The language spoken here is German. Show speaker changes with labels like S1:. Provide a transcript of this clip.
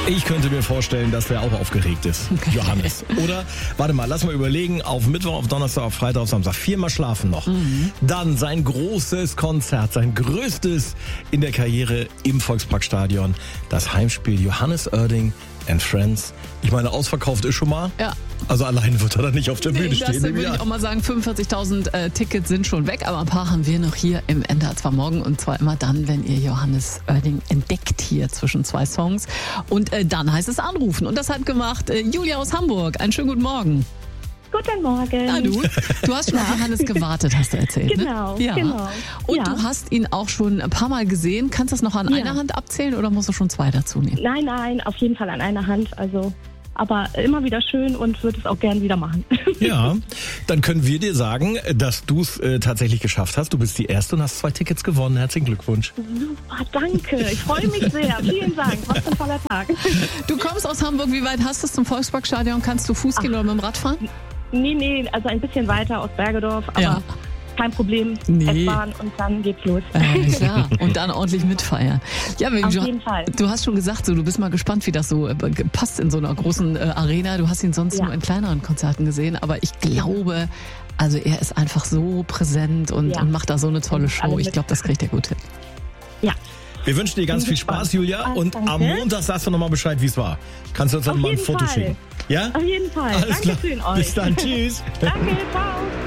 S1: Ich könnte mir vorstellen, dass der auch aufgeregt ist, Johannes. Oder, warte mal, lass mal überlegen, auf Mittwoch, auf Donnerstag, auf Freitag, auf Samstag, 4-mal schlafen noch. Dann sein großes Konzert, sein größtes in der Karriere im Volksparkstadion. Das Heimspiel Johannes Oerding and Friends. Ich meine, ausverkauft ist schon mal.
S2: Ja.
S1: Also allein wird er dann nicht auf der Bühne stehen.
S2: Das würde ich auch mal sagen, 45.000 Tickets sind schon weg, aber ein paar haben wir noch hier im NDR 2 Morgen und zwar immer dann, wenn ihr Johannes Oerding entdeckt hier zwischen 2 Songs und dann heißt es anrufen und das hat gemacht Julia aus Hamburg. Einen schönen guten Morgen.
S3: Guten Morgen.
S2: Na du hast schon auf Johannes gewartet, hast du erzählt,
S3: genau,
S2: ne? Ja.
S3: Genau.
S2: Und
S3: ja.
S2: du hast ihn auch schon ein paar Mal gesehen. Kannst du das noch an einer Hand abzählen oder musst du schon 2 dazu nehmen?
S3: Nein, auf jeden Fall an einer Hand. Also, aber immer wieder schön und würde es auch gern wieder machen.
S1: Ja, dann können wir dir sagen, dass du es tatsächlich geschafft hast. Du bist die Erste und hast 2 Tickets gewonnen. Herzlichen Glückwunsch.
S3: Super, danke. Ich freue mich sehr. Vielen Dank. Was für ein toller Tag.
S2: Du kommst aus Hamburg. Wie weit hast du es zum Volksparkstadion? Kannst du Fuß gehen oder mit dem Rad fahren?
S3: Nee, also ein bisschen weiter aus Bergedorf, aber kein Problem.
S2: Nee.
S3: S-Bahn und dann geht's los.
S2: Klar, und dann ordentlich mitfeiern. Ja,
S3: Auf jeden Fall.
S2: Du hast schon gesagt, so, du bist mal gespannt, wie das so passt in so einer großen Arena. Du hast ihn sonst nur in kleineren Konzerten gesehen, aber ich glaube, also er ist einfach so präsent und macht da so eine tolle Show. Ich glaube, das kriegt er gut hin.
S3: Ja.
S1: Wir wünschen dir ganz viel Spaß, Julia. Und am Montag sagst du nochmal Bescheid, wie es war. Kannst du uns dann mal ein Foto schicken? Ja?
S3: Auf jeden Fall.
S1: Alles klar.
S3: Dankeschön euch.
S1: Bis dann. Tschüss.
S3: Danke, ciao.